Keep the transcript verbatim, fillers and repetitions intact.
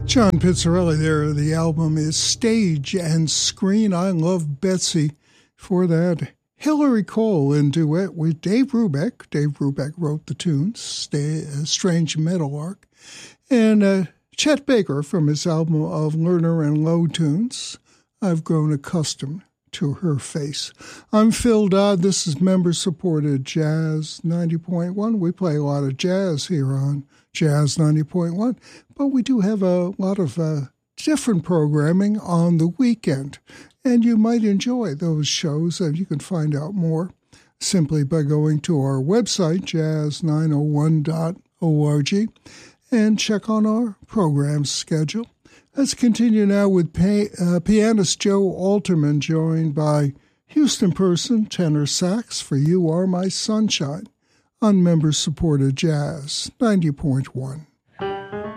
John Pizzarelli there. The album is Stage and Screen. I Love Betsy. For that, Hillary Cole in duet with Dave Brubeck. Dave Brubeck wrote the tunes, Stay, uh, Strange Meadowlark. And uh, Chet Baker from his album of Lerner and Lowe tunes, I've Grown Accustomed to Her Face. I'm Phil Dodd. This is member-supported Jazz ninety point one. We play a lot of jazz here on Jazz ninety point one, but we do have a lot of uh, different programming on the weekend, and you might enjoy those shows, and you can find out more simply by going to our website, jazz nine oh one dot org, and check on our program schedule. Let's continue now with pay, uh, pianist Joe Alterman, joined by Houston Person, tenor sax for You Are My Sunshine, on member-supported Jazz ninety point one.